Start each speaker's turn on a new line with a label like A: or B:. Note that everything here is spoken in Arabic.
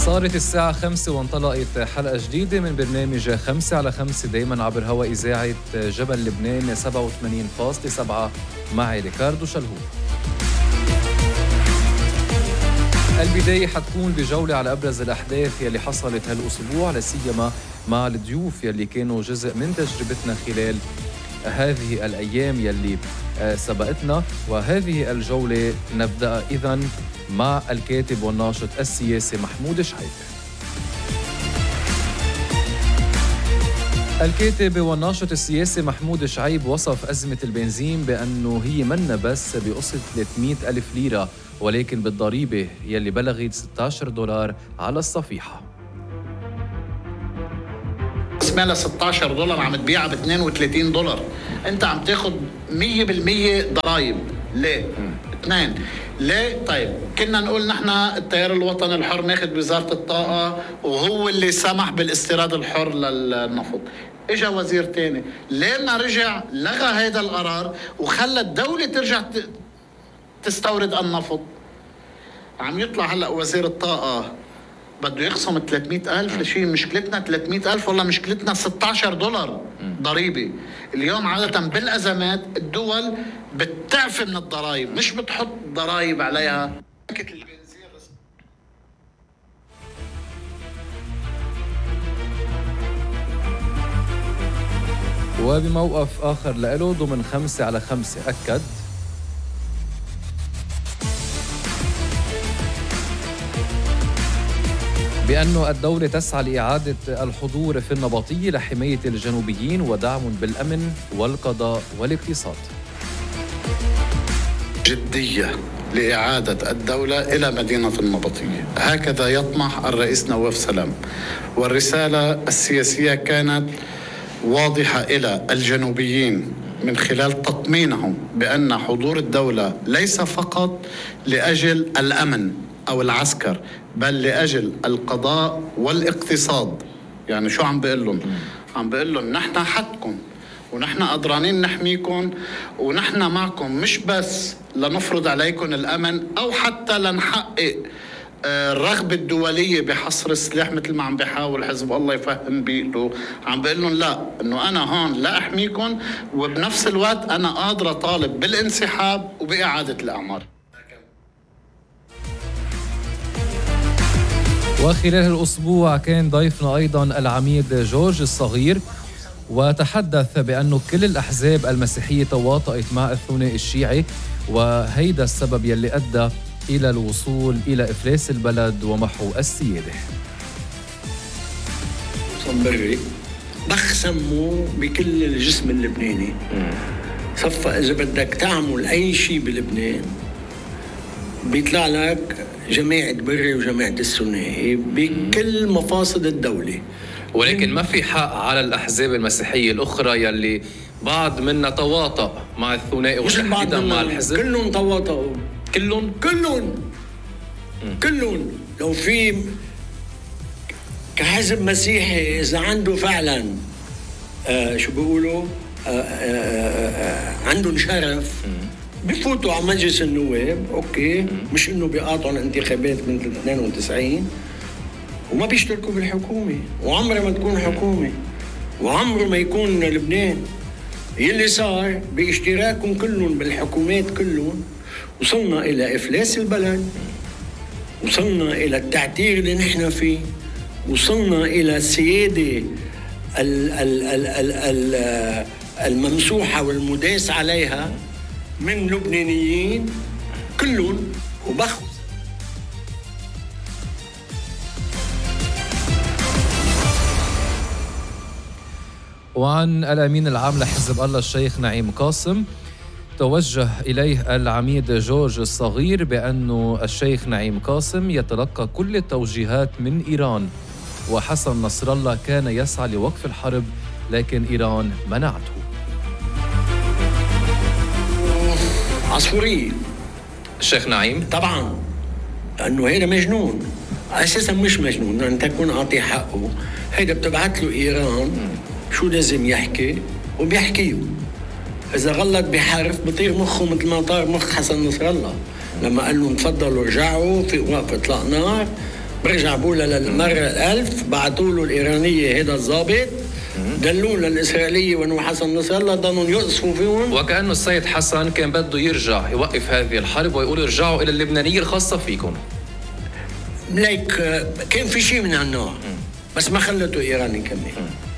A: صارت الساعة 5 وانطلقت حلقة جديدة من برنامج 5 على 5 دايماً عبر هوا إذاعة جبل لبنان 87.7 معي ريكاردو شلهوب. البداية حتكون بجولة على أبرز الأحداث يلي حصلت هالأسبوع، لسيما مع الضيوف يلي كانوا جزء من تجربتنا خلال هذه الأيام يلي سبقتنا. وهذه الجولة نبدأ إذن مع الكاتب والناشط السياسي محمود شعيب. الكاتب والناشط السياسي محمود شعيب وصف أزمة البنزين بأنه هي منا بس بقصة 300 ألف ليرة، ولكن بالضريبة يلي بلغت $16 على الصفيحة.
B: اسمها $16 عم تبيعها ب $32. انت عم تاخد 100% ضرائب. ليه؟ 2 ليه؟ طيب كنا نقول نحن التيار الوطني الحر ناخد وزارة الطاقة وهو اللي سمح بالاستيراد الحر للنفط. اجا وزير تاني، ليه ما رجع لغى هذا القرار وخلى الدولة ترجع تستورد النفط؟ عم يطلع هلأ وزير الطاقة بده يخصم 300,000 لشيء. مشكلتنا 300,000 والله مشكلتنا $16 ضريبة. اليوم عادة بالأزمات الدول بتعفي من الضرائب، مش بتحط ضرائب عليها.
A: وبموقف آخر لإله ضمن 5 على 5 أكد بأن الدولة تسعى لإعادة الحضور في النبطية لحماية الجنوبيين ودعم بالأمن والقضاء والاقتصاد.
B: جدية لإعادة الدولة إلى مدينة النبطية، هكذا يطمح الرئيس نواف سلام. والرسالة السياسية كانت واضحة إلى الجنوبيين من خلال تطمينهم بأن حضور الدولة ليس فقط لأجل الأمن أو العسكر، بل لأجل القضاء والاقتصاد. يعني شو عم بقول لهم؟ عم بقول لهم نحن حدكم ونحن قدرانين نحميكم ونحن معكم، مش بس لنفرض عليكم الأمن أو حتى لنحقق الرغبة الدولية بحصر السلاح مثل ما عم بيحاول حزب الله يفهم بيئته. عم بقول لهم لا، إنه أنا هون لا أحميكم وبنفس الوقت أنا قادر أطالب بالانسحاب وبإعادة الأعمار.
A: وخلال الأسبوع كان ضيفنا أيضا العميد جورج الصغير، وتحدث بأنه كل الأحزاب المسيحية تواطئت مع الثنائي الشيعي، وهيدا السبب يلي أدى إلى الوصول إلى إفلاس البلد ومحو السيادة.
C: صنبري ضخ سمه بكل الجسم اللبناني. صفى إذا بدك تعمل أي شيء بلبنان بيطلع لك جماعة بري وجماعة الثنائي بكل مفاصل الدولة.
A: ولكن ما في حق على الأحزاب المسيحية الأخرى يلي بعض منا تواطأ مع الثنائي وتحديدا مع الحزب.
C: كلهم تواطؤوا، كلهم. لو في كحزب مسيحي إذا عنده فعلا شو بيقولوا عندهم شرف بفوتوا على مجلس النواب. اوكي، مش انه بيقاطعوا الانتخابات من 92 وما بيشتركوا بالحكومة، وعمره ما تكون حكومة وعمره ما يكون لبنان. يلي صار باشتراكهم كلهم بالحكومات كلهم وصلنا الى افلاس البلد، وصلنا الى التعتير اللي نحن فيه، وصلنا الى السيادة الممسوحة والمداس عليها من لبنانيين كلهم وبخوا.
A: وعن الأمين العام لحزب الله الشيخ نعيم قاسم، توجه إليه العميد جورج الصغير بأنه الشيخ نعيم قاسم يتلقى كل التوجيهات من إيران، وحسن نصر الله كان يسعى لوقف الحرب لكن إيران منعته.
C: عصفورية
A: الشيخ نعيم
C: طبعا، لأنه هيدا مجنون أساسا. مش مجنون، أن تكون أعطي حقه. هيدا بتبعت له إيران شو لازم يحكي وبيحكيه. إذا غلط بحرف بطير مخه مثل ما طار مخ حسن نصر الله لما قال لهم تفضلوا رجعوا في وقف إطلاق نار برجع بقولها للمرة الألف، بعتوا له الإيرانية هذا الضابط، دلون للإسرائيلية وأنه حسن نصر الله ضلوا يقصفوا فيهم.
A: وكأنه السيد حسن كان بده يرجع يوقف هذه الحرب ويقول ارجعوا إلى اللبنانية الخاصة فيكم.
C: ليك كان في شيء من هالنوع، بس ما خلته إيران يكمل.